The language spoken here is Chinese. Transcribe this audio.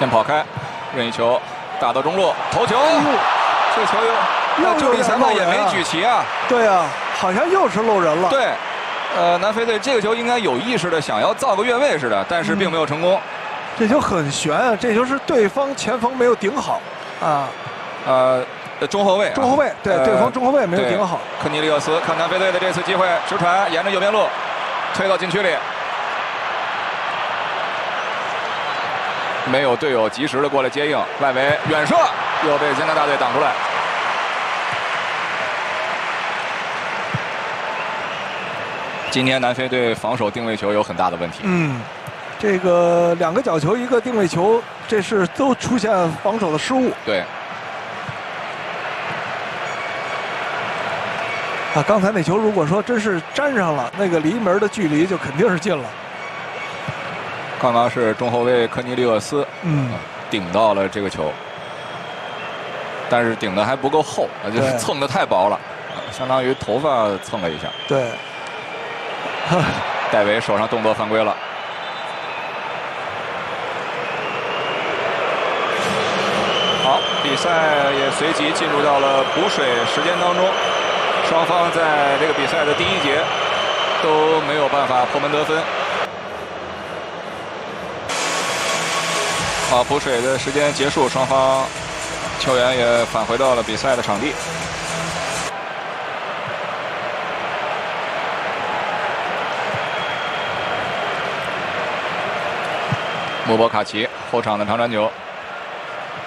先跑开，任意球打到中路，头球，这球又助理裁判也没举旗啊。 对啊，好像又是漏人了。 对，南非队这个球应该有意识的想要造个越位似的，但是并没有成功。 这球很悬啊，这球是对方前锋没有顶好啊。 中后卫， 对，对方中后卫没有顶好。 科尼利厄斯看南非队的这次机会，直传沿着右边路推到禁区里，没有队友及时的过来接应，外围远射又被加拿大队挡出来。今天南非队防守定位球有很大的问题。 这个2个角球1个定位球，这是都出现防守的失误。 对。 刚才那球如果说真是粘上了，那个离门的距离就肯定是进了。 刚刚是中后卫科尼利厄斯，顶到了这个球，但是顶的还不够厚，就是蹭的太薄了，相当于头发蹭了一下。 对。 戴维手上动作犯规了。好，比赛也随即进入到了补水时间当中。双方在这个比赛的第1节都没有办法破门得分。好，补水的时间结束，双方球员也返回到了比赛的场地。穆博卡奇后场的长传球。